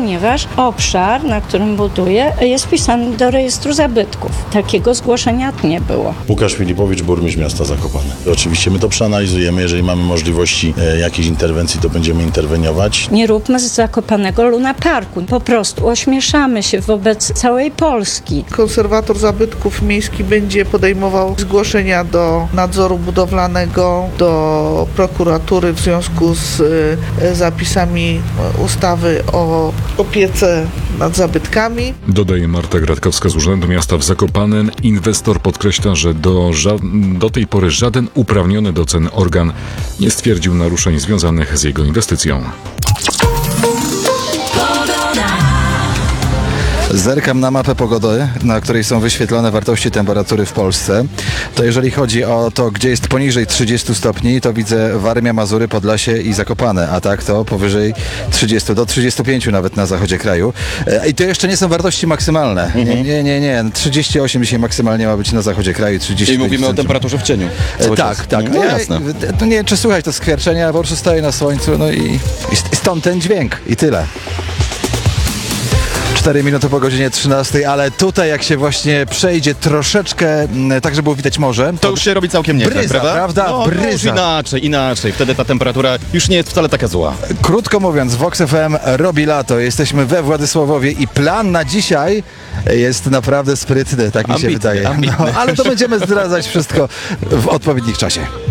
ponieważ obszar, na którym buduje, jest wpisany do rejestru zabytków. Takiego zgłoszenia nie było. Łukasz Filipowicz, burmistrz miasta Zakopane. Oczywiście my to przeanalizujemy, jeżeli mamy możliwości jakiejś interwencji, to będziemy interweniować. Nie róbmy z Zakopanego Luna Parku. Po prostu ośmieszamy się wobec całej Polski. Konserwator zabytków miejski będzie podejmował zgłoszenia do nadzoru budowlanego, do prokuratury w związku z zapisami ustawy o opiece nad zabytkami. Dodaje Marta Gratkowska z Urzędu Miasta w Zakopanem. Inwestor podkreśla, że do tej pory żaden uprawniony do cen organ nie stwierdził naruszeń związanych z jego inwestycją. Zerkam na mapę pogody, na której są wyświetlone wartości temperatury w Polsce. To jeżeli chodzi o to, gdzie jest poniżej 30 stopni, to widzę Warmia, Mazury, Podlasie i Zakopane, a tak to powyżej 30, do 35 nawet na zachodzie kraju. I to jeszcze nie są wartości maksymalne. Nie. 38 dzisiaj maksymalnie ma być na zachodzie kraju, 35. I mówimy o temperaturze w cieniu. Tak. No jasne. Nie wiem, czy słuchać to skwierczenie, a po prostu stoję na słońcu, no i stąd ten dźwięk i tyle. 4 minuty po godzinie 13, ale tutaj jak się właśnie przejdzie troszeczkę, tak żeby było widać morze. To już się robi całkiem nieźle, bryza, prawda? No, Bryza. Już inaczej. Wtedy ta temperatura już nie jest wcale taka zła. Krótko mówiąc, Vox FM robi lato. Jesteśmy we Władysławowie i plan na dzisiaj jest naprawdę sprytny, tak mi się wydaje. Ambitny. No, ale to będziemy zdradzać wszystko w odpowiednim czasie.